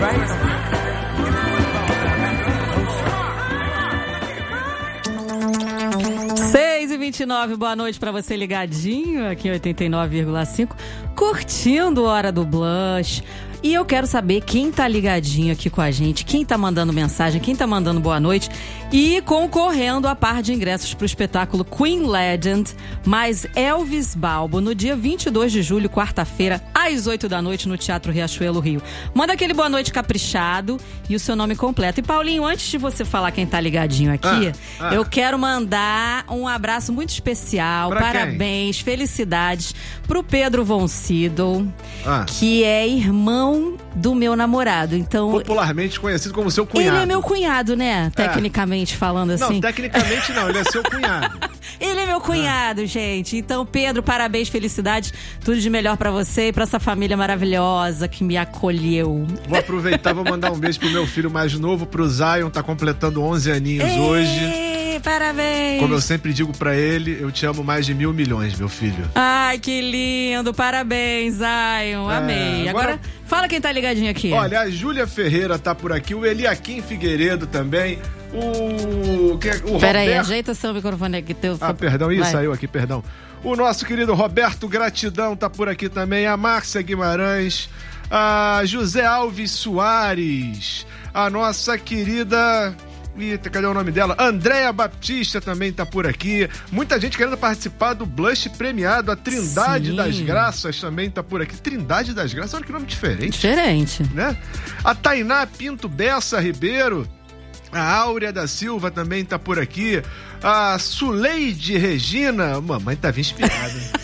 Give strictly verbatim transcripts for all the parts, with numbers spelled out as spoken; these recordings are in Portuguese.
seis e vinte e nove, boa noite pra você ligadinho aqui em oitenta e nove vírgula cinco, curtindo Hora do Blush. E eu quero saber quem tá ligadinho aqui com a gente, quem tá mandando mensagem, quem tá mandando boa noite e concorrendo a par de ingressos pro espetáculo Queen Legend mais Elvis Balbo no dia vinte e dois de julho, quarta-feira, às oito da noite no Teatro Riachuelo, Rio. Manda aquele boa noite caprichado e o seu nome completo. E Paulinho, antes de você falar quem tá ligadinho aqui, ah, ah. eu quero mandar um abraço muito especial, pra parabéns, quem? Felicidades pro Pedro Von Sydow, ah. que é irmão do meu namorado. Então, popularmente conhecido como seu cunhado. Ele é meu cunhado, né? Tecnicamente é. falando assim. Não, tecnicamente não, ele é seu cunhado. Ele é meu cunhado, ah. gente. Então, Pedro, parabéns, felicidades, tudo de melhor pra você e pra essa família maravilhosa que me acolheu. Vou aproveitar, vou mandar um beijo pro meu filho mais novo, pro Zion, tá completando onze aninhos Ei, hoje. Parabéns. Como eu sempre digo pra ele, eu te amo mais de mil milhões, meu filho. Ai, que lindo, parabéns, Zion, é, amei. Agora, agora, fala quem tá ligadinho aqui. Olha, a Júlia Ferreira tá por aqui, o Eliakim Figueiredo também, o... o Pera Roberto... aí, ajeita seu microfone aqui. Teu... Ah, perdão, isso, saiu aqui, perdão. O nosso querido Roberto Gratidão tá por aqui também, a Márcia Guimarães, a José Alves Soares, a nossa querida... Eita, cadê o nome dela? Andréa Baptista também tá por aqui. Muita gente querendo participar do Blush premiado. A Trindade Sim. das Graças também tá por aqui. Trindade das Graças, olha que nome diferente. Diferente. Né? A Tainá Pinto Bessa Ribeiro. A Áurea da Silva também tá por aqui. A Suleide Regina. Mamãe tava inspirada, hein?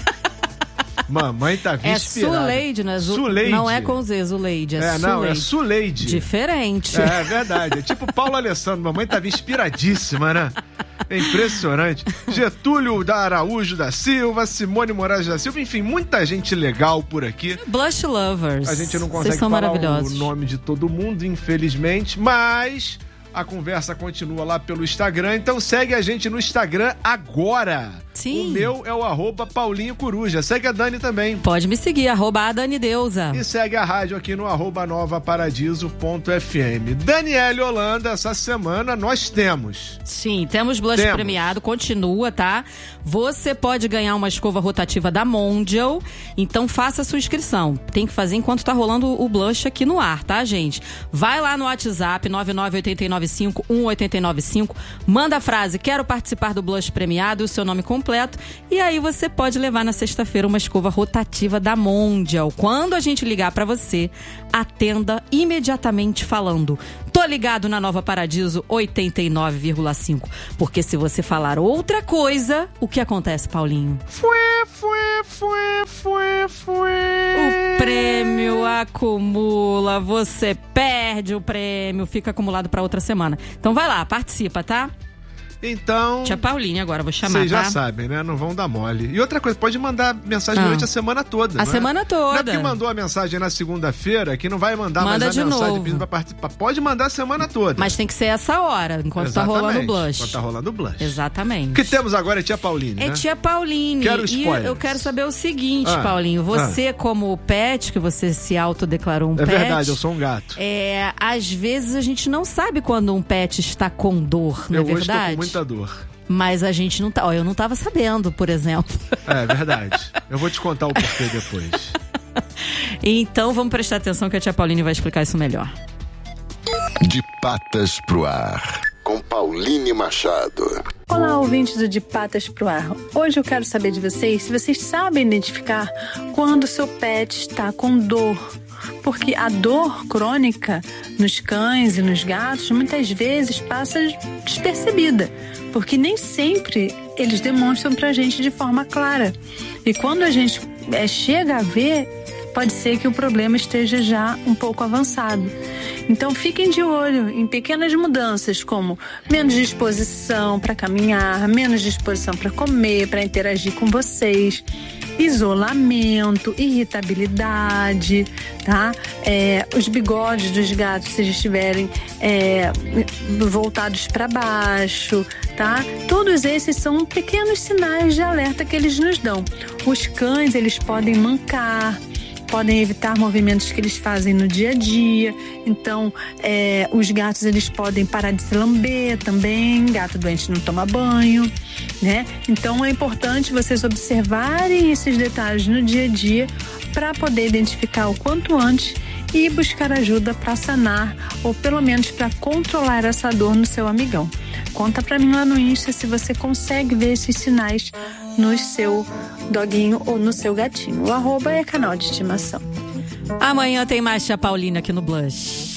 Mamãe tá é inspirada. Suleide, não é Zu... Suleide. Não é com Z, Zuleide. É, é Suleide. Não, é Suleide. Diferente. É, é verdade. É tipo Paulo Alessandro. Mamãe tava inspiradíssima, né? É impressionante. Getúlio da Araújo da Silva, Simone Moraes da Silva, enfim, muita gente legal por aqui. Blush Lovers. A gente não consegue falar o nome de todo mundo, infelizmente, mas... a conversa continua lá pelo Instagram, então segue a gente no Instagram agora. Sim. O meu é o arroba Paulinho Coruja. Segue a Dani também. Pode me seguir, arroba a Dani Deusa. E segue a rádio aqui no arroba nova paradiso ponto f m. Daniele Holanda, essa semana nós temos. Sim, temos Blush temos. premiado, continua, tá? Você pode ganhar uma escova rotativa da Mondial, então faça a sua inscrição. Tem que fazer enquanto tá rolando o Blush aqui no ar, tá, gente? Vai lá no WhatsApp, nove nove oito nove cinco um oito nove cinco, manda a frase, quero participar do Blush premiado, o seu nome completo, e aí você pode levar na sexta-feira uma escova rotativa da Mondial. Quando a gente ligar pra você, atenda imediatamente falando, tô ligado na Nova Paradiso oitenta e nove vírgula cinco, porque se você falar outra coisa, o que acontece, Paulinho? Fuê, fuê, fuê, fuê, fuê. O prêmio acumula, você perde o prêmio, fica acumulado pra outra semana. Então vai lá, participa, tá? Então... Tia Paulinha agora, vou chamar, Vocês já tá? sabem, né? Não vão dar mole. E outra coisa, pode mandar mensagem ah. durante a semana toda. A semana é? toda. Não é porque mandou a mensagem na segunda-feira que não vai mandar Manda mais a de mensagem novo. pedindo pra participar. Pode mandar a semana toda. Mas tem que ser essa hora, enquanto Exatamente. tá rolando o Blush. Enquanto tá rolando o Blush. Exatamente. O que temos agora é Tia Pauline, É né? Tia Pauline. Quero e spoilers. eu quero saber o seguinte, ah. Paulinho. Você, ah. como pet, que você se autodeclarou um é pet... É verdade, eu sou um gato. É, às vezes a gente não sabe quando um pet está com dor, não eu é verdade? Eu hoje tô com muita dor. Mas a gente não tá... Ó, eu não tava sabendo, por exemplo. É verdade. Eu vou te contar o porquê depois. Então vamos prestar atenção que a Tia Pauline vai explicar isso melhor. De Patas pro Ar, com Pauline Machado. Olá, ouvintes do De Patas pro Ar. Hoje eu quero saber de vocês se vocês sabem identificar quando o seu pet está com dor. Porque a dor crônica nos cães e nos gatos muitas vezes passa despercebida, porque nem sempre eles demonstram pra gente de forma clara. E quando a gente é, chega a ver, pode ser que o problema esteja já um pouco avançado. Então fiquem de olho em pequenas mudanças, como menos disposição para caminhar, menos disposição para comer, para interagir com vocês, isolamento, irritabilidade, tá? É, os bigodes dos gatos, se eles estiverem é, voltados para baixo, tá? Todos esses são pequenos sinais de alerta que eles nos dão. Os cães, eles podem mancar, podem evitar movimentos que eles fazem no dia a dia. Então, é, os gatos eles podem parar de se lamber também. Gato doente não toma banho, né? Então, é importante vocês observarem esses detalhes no dia a dia para poder identificar o quanto antes e buscar ajuda para sanar ou pelo menos para controlar essa dor no seu amigão. Conta para mim lá no Insta se você consegue ver esses sinais no seu doguinho ou no seu gatinho. O arroba é canal de estimação. Amanhã tem mais Tia Paulina aqui no Blush.